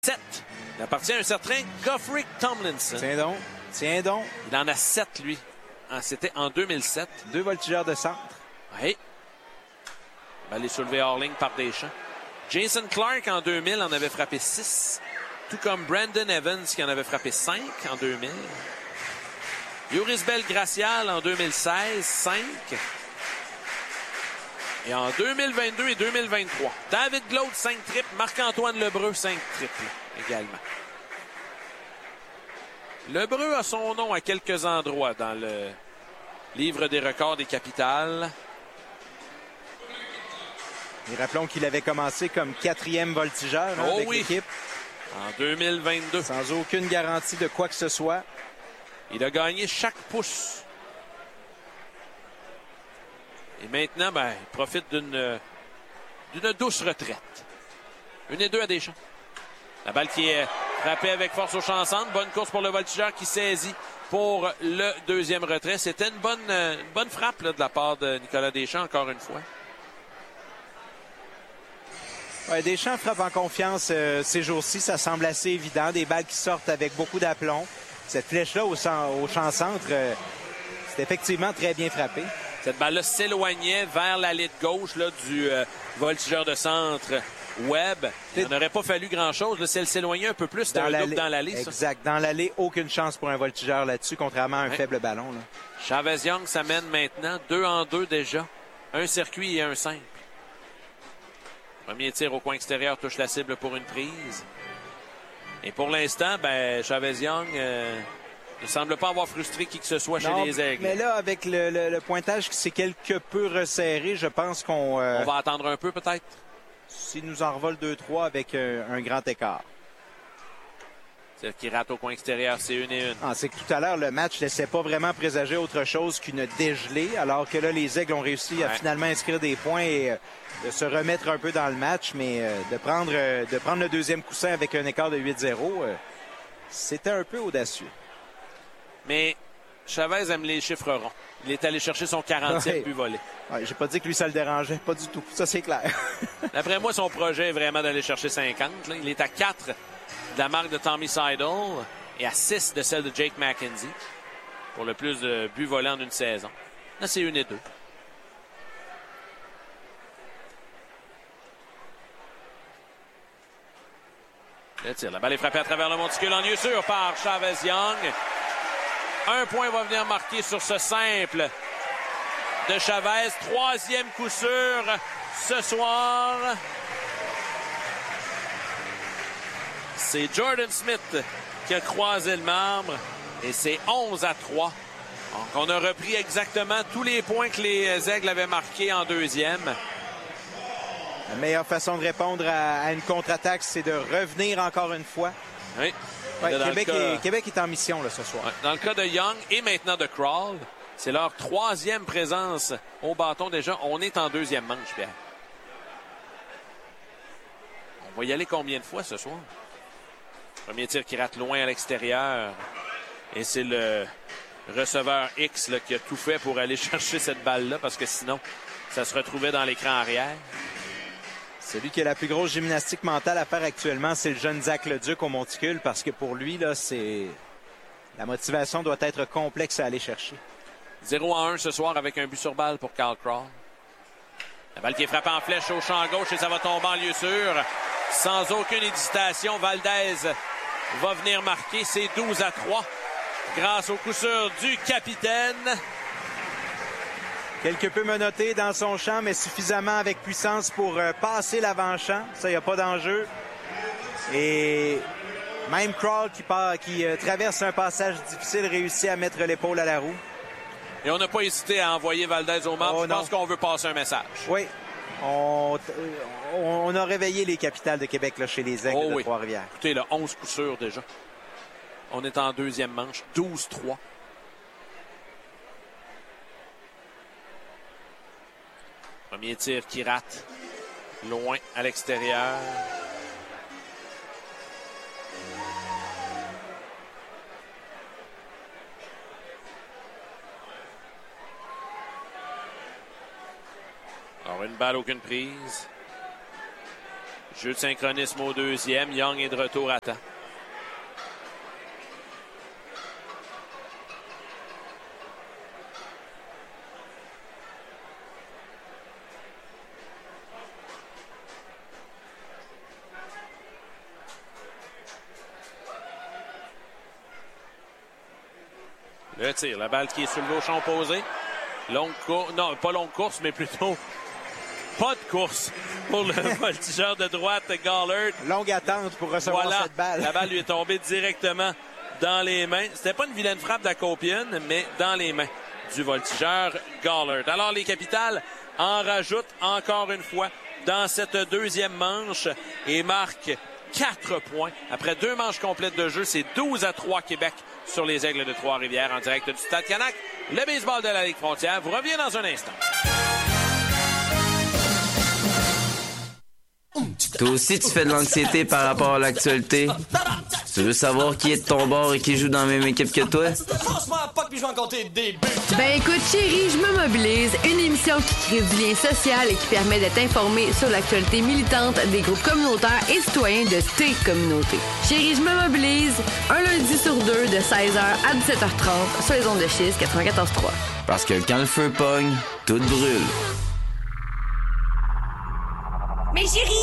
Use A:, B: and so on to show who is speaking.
A: 7. Il appartient à un certain Geoffrey Tomlinson.
B: Tiens donc. Tiens donc.
A: Il en a 7, lui. C'était en 2007.
B: 2 voltigeurs de centre.
A: Oui. Il va aller soulever hors ligne par Deschamps. Jason Clark, en 2000, en avait frappé 6. Tout comme Brandon Evans, qui en avait frappé 5 en 2000. Yoris Belgracial, en 2016, 5. Et en 2022 et 2023, David Glaude, 5 triples. Marc-Antoine Lebreu, 5 triples également. Lebreu a son nom à quelques endroits dans le livre des records des capitales.
B: Et rappelons qu'il avait commencé comme 4e voltigeur avec l'équipe.
A: En 2022.
B: Sans aucune garantie de quoi que ce soit.
A: Il a gagné chaque pouce. Et maintenant, il profite d'une douce retraite. 1-2 à Deschamps. La balle qui est frappée avec force au champ centre. Bonne course pour le voltigeur qui saisit pour le deuxième retrait. C'était une bonne frappe là, de la part de Nicolas Deschamps, encore une fois.
B: Ouais, Deschamps frappe en confiance ces jours-ci. Ça semble assez évident. Des balles qui sortent avec beaucoup d'aplomb. Cette flèche-là au champ centre, c'est effectivement très bien frappé.
A: Cette balle-là s'éloignait vers l'allée de gauche là, du voltigeur de centre Webb. Il n'aurait pas fallu grand-chose. Si elle s'éloignait un peu plus, c'était un double dans l'allée.
B: Exact. Dans l'allée, aucune chance pour un voltigeur là-dessus, contrairement à un faible ballon. Là.
A: Chavez Young s'amène maintenant 2-2 déjà. Un circuit et un simple. Premier tir au coin extérieur touche la cible pour une prise. Et pour l'instant, Chavez Young ne semble pas avoir frustré qui que ce soit chez les Aigles.
B: Mais là, avec le pointage qui s'est quelque peu resserré, je pense qu'on...
A: On va attendre un peu peut-être.
B: S'il nous en revole 2-3 avec un grand écart.
A: C'est qui rate au coin extérieur, c'est 1-1.
B: C'est que tout à l'heure, le match ne laissait pas vraiment présager autre chose qu'une dégelée, alors que là, les Aigles ont réussi à finalement inscrire des points et de se remettre un peu dans le match, mais de prendre le deuxième coussin avec un écart de 8-0, c'était un peu audacieux.
A: Mais Chavez aime les chiffres ronds. Il est allé chercher son 40e but volé.
B: Ouais, j'ai pas dit que lui, ça le dérangeait. Pas du tout. Ça, c'est clair.
A: D'après moi, son projet est vraiment d'aller chercher 50. Là. Il est à 4 de la marque de Tommy Seidel et à 6 de celle de Jake McKenzie pour le plus de buts volés en une saison. Là, c'est 1-2. Le tir. La balle est frappée à travers le monticule en lieu sûr par Chavez Young. Un point va venir marquer sur ce simple de Chavez. 3e coup sûr ce soir. C'est Jordan Smith qui a croisé le marbre. Et c'est 11-3. Donc, on a repris exactement tous les points que les Aigles avaient marqués en deuxième.
B: La meilleure façon de répondre à une contre-attaque, c'est de revenir encore une fois.
A: Oui.
B: Ouais, Québec est en mission là, ce soir.
A: Ouais, dans le cas de Young et maintenant de Krall, c'est leur 3e présence au bâton déjà. On est en 2e manche, Pierre. On va y aller combien de fois ce soir? Premier tir qui rate loin à l'extérieur. Et c'est le receveur X là, qui a tout fait pour aller chercher cette balle-là parce que sinon, ça se retrouvait dans l'écran arrière.
B: Celui qui a la plus grosse gymnastique mentale à faire actuellement, c'est le jeune Zach Leduc au monticule parce que pour lui, là, la motivation doit être complexe à aller chercher.
A: 0-1 ce soir avec un but sur balle pour Carl Krall. La balle qui est frappée en flèche au champ gauche et ça va tomber en lieu sûr. Sans aucune hésitation, Valdez va venir marquer. C'est 12-3 grâce au coup sûr du capitaine.
B: Quelque peu menotté dans son champ, mais suffisamment avec puissance pour passer l'avant-champ. Ça, il n'y a pas d'enjeu. Et même Krall qui traverse un passage difficile réussit à mettre l'épaule à la roue.
A: Et on n'a pas hésité à envoyer Valdez au marbre. Je pense qu'on veut passer un message.
B: Oui. On a réveillé les capitales de Québec là, chez les Aigles de Trois-Rivières.
A: Écoutez, là, 11 coups sûrs déjà. On est en 2e manche. 12-3. Premier tir qui rate. Loin à l'extérieur. Alors, une balle, aucune prise. Jeu de synchronisme au deuxième. Young est de retour à temps. Le tir, la balle qui est sur le gauchon opposé. Longue course, non, pas longue course, mais plutôt pas de course pour le voltigeur de droite, Gallert.
B: Longue attente pour recevoir cette balle.
A: La balle lui est tombée directement dans les mains. C'était pas une vilaine frappe d'Akopian, mais dans les mains du voltigeur Gallert. Alors, les Capitales en rajoutent encore une fois dans cette deuxième manche et marquent 4 points. Après 2 manches complètes de jeu, c'est 12-3 Québec sur les Aigles de Trois-Rivières en direct du Stade Canac. Le baseball de la Ligue Frontière vous revient dans un instant.
C: Toi aussi, tu fais de l'anxiété par rapport à l'actualité? Tu veux savoir qui est de ton bord et qui joue dans la même équipe que toi?
D: Ben écoute, chérie, je me mobilise. Une émission qui crée du lien social et qui permet d'être informé sur l'actualité militante des groupes communautaires et citoyens de tes communautés. Chérie, je me mobilise. Un lundi sur 2 de 16h à 17h30 sur les ondes de Chiz 94.3.
C: Parce que quand le feu pogne, tout brûle.
E: Mais chérie,